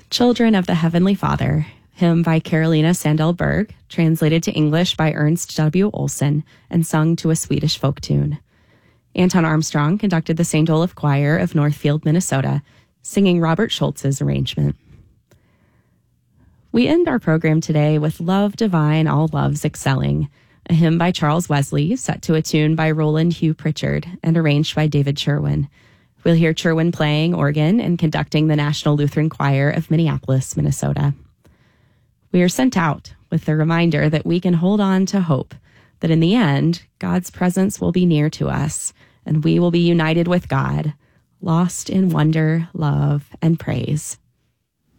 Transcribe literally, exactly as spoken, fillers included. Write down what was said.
Children of the Heavenly Father, hymn by Carolina Sandell Berg, translated to English by Ernst W. Olson, and sung to a Swedish folk tune. Anton Armstrong conducted the Saint Olaf Choir of Northfield, Minnesota, singing Robert Schultz's arrangement. We end our program today with Love Divine, All Loves Excelling, a hymn by Charles Wesley, set to a tune by Roland Hugh Pritchard and arranged by David Sherwin. We'll hear Sherwin playing organ and conducting the National Lutheran Choir of Minneapolis, Minnesota. We are sent out with the reminder that we can hold on to hope, that in the end, God's presence will be near to us, and we will be united with God, lost in wonder, love, and praise.